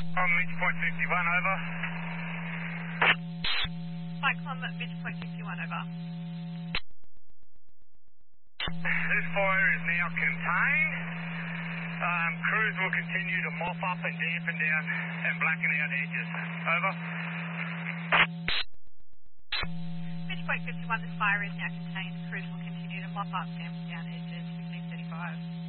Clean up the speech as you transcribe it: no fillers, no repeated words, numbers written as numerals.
On Midge Point 51, over. Cyclone at Midge Point 51, over. This fire is now contained. Crews will continue to mop up and dampen down and blacken out edges. Over. Midge Point 51, this fire is now contained. Crews will continue to mop up, dampen down edges. 1635.